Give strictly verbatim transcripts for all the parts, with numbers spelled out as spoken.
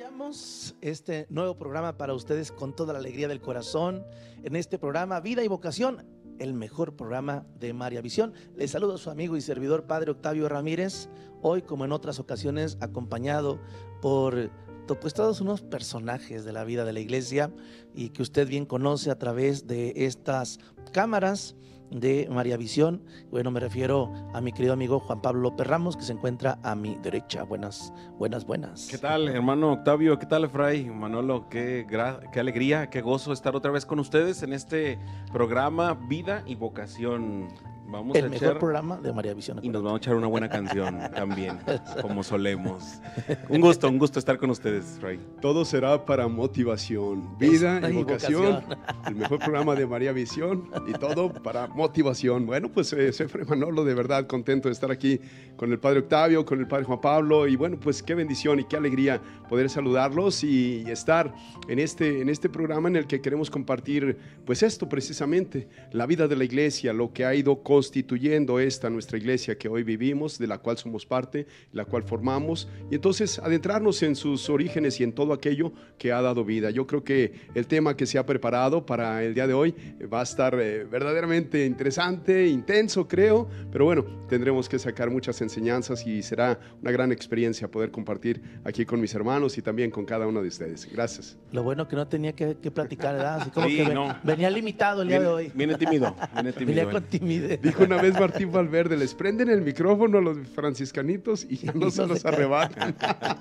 Iniciamos este nuevo programa para ustedes con toda la alegría del corazón. En este programa Vida y Vocación, el mejor programa de María Visión. Les saludo a su amigo y servidor Padre Octavio Ramírez. Hoy, como en otras ocasiones, acompañado por pues todos unos personajes de la vida de la iglesia y que usted bien conoce a través de estas cámaras de María Visión. Bueno, me refiero a mi querido amigo Juan Pablo López Ramos, que se encuentra a mi derecha. Buenas, buenas, buenas. ¿Qué tal, hermano Octavio? ¿Qué tal, Fray? Manolo, qué, gra- qué alegría, qué gozo estar otra vez con ustedes en este programa Vida y Vocación. Vamos el a mejor echar, programa de María Visión. y nos vamos a echar una buena canción también, como solemos. Un gusto, un gusto estar con ustedes, Fray. Todo será para motivación, vida Es- y y vocación, vocación. el mejor programa de María Visión y todo para motivación. Bueno, pues eh, soy Fray Manolo, de verdad contento de estar aquí con el Padre Octavio, con el Padre Juan Pablo, y bueno, pues qué bendición y qué alegría poder saludarlos y, y estar en este, en este programa en el que queremos compartir pues esto precisamente, la vida de la iglesia, lo que ha ido constituyendo esta nuestra iglesia que hoy vivimos, de la cual somos parte, la cual formamos, y entonces adentrarnos en sus orígenes y en todo aquello que ha dado vida. Yo creo que el tema que se ha preparado para el día de hoy va a estar eh, verdaderamente interesante, intenso creo, pero bueno, tendremos que sacar muchas enseñanzas y será una gran experiencia poder compartir aquí con mis hermanos y también con cada uno de ustedes. Gracias. Lo bueno que no tenía que, que platicar, ¿verdad? Así como Sí, que ven- no. venía limitado el día Viene, de hoy. viene tímido, viene tímido. Venía él. con timidez. Dijo una vez Martín Valverde, les prenden el micrófono a los franciscanitos y ya no Y se no los se arrebatan.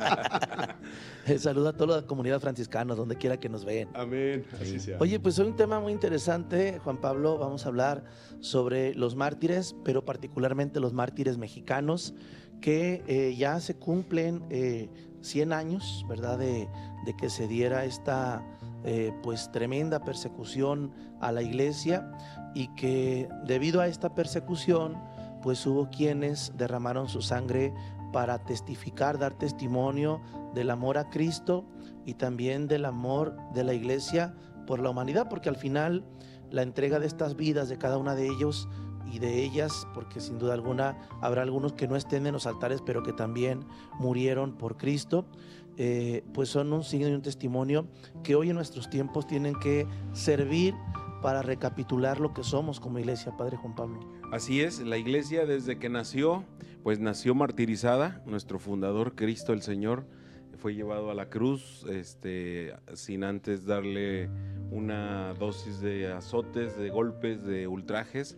Eh, Saluda a toda la comunidad franciscana, donde quiera que nos ven. Amén, así sea. Oye, pues hoy un tema muy interesante, Juan Pablo. Vamos a hablar sobre los mártires, pero particularmente los mártires mexicanos, que eh, ya se cumplen eh, cien años, ¿verdad?, de, de que se diera esta eh, pues tremenda persecución a la iglesia, y que debido a esta persecución pues hubo quienes derramaron su sangre para testificar, dar testimonio del amor a Cristo y también del amor de la iglesia por la humanidad, porque al final la entrega de estas vidas de cada una de ellos y de ellas, porque sin duda alguna habrá algunos que no estén en los altares, pero que también murieron por Cristo, eh, pues son un signo y un testimonio que hoy en nuestros tiempos tienen que servir para recapitular lo que somos como iglesia, Padre Juan Pablo. Así es, la iglesia desde que nació, pues nació martirizada. Nuestro fundador, Cristo el Señor, fue llevado a la cruz este, sin antes darle una dosis de azotes, de golpes, de ultrajes.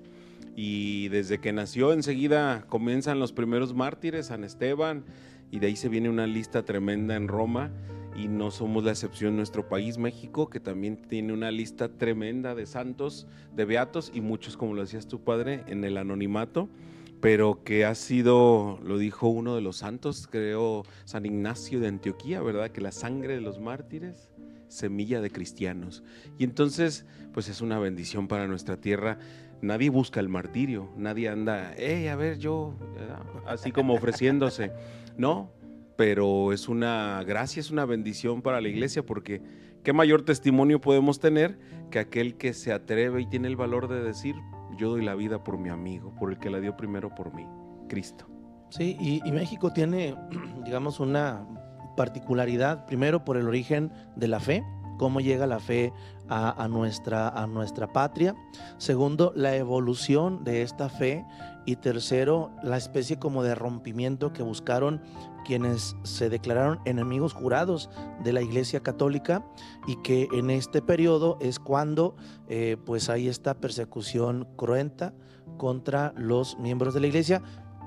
Y desde que nació enseguida comienzan los primeros mártires, San Esteban, y de ahí se viene una lista tremenda en Roma. Y no somos la excepción en nuestro país, México, que también tiene una lista tremenda de santos, de beatos, y muchos, como lo decías tu padre, en el anonimato, pero que ha sido, lo dijo uno de los santos, creo San Ignacio de Antioquía, ¿verdad?, que la sangre de los mártires, semilla de cristianos. Y entonces, pues es una bendición para nuestra tierra. Nadie busca el martirio, nadie anda, hey, a ver, yo, así como ofreciéndose, no. Pero es una gracia, es una bendición para la iglesia, porque qué mayor testimonio podemos tener que aquel que se atreve y tiene el valor de decir, yo doy la vida por mi amigo, por el que la dio primero por mí, Cristo. Sí, y, y México tiene, digamos, una particularidad, primero por el origen de la fe, cómo llega la fe a, a, nuestra, a nuestra patria. Segundo, la evolución de esta fe. Y tercero, la especie como de rompimiento que buscaron quienes se declararon enemigos jurados de la Iglesia Católica, y que en este periodo es cuando eh, pues hay esta persecución cruenta contra los miembros de la Iglesia,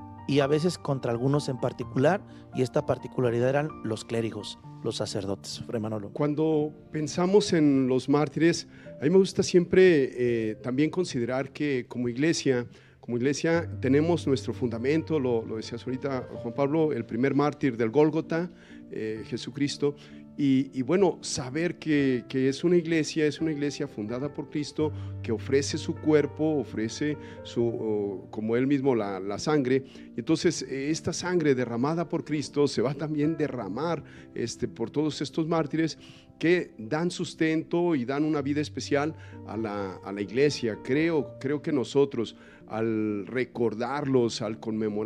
y a veces contra algunos en particular, y esta particularidad eran los clérigos, los sacerdotes. Fray Manolo. Cuando pensamos en los mártires, a mí me gusta siempre eh, también considerar que como iglesia, como iglesia tenemos nuestro fundamento, lo, lo decías ahorita Juan Pablo, el primer mártir del Gólgota, eh, Jesucristo. Y, y bueno, saber que, que es una iglesia, es una iglesia fundada por Cristo, que ofrece su cuerpo, ofrece su, oh, como él mismo, la, la sangre. Entonces esta sangre derramada por Cristo se va también a derramar este, por todos estos mártires que dan sustento y dan una vida especial a la, a la iglesia. Creo, creo que nosotros, al recordarlos, al conmemorar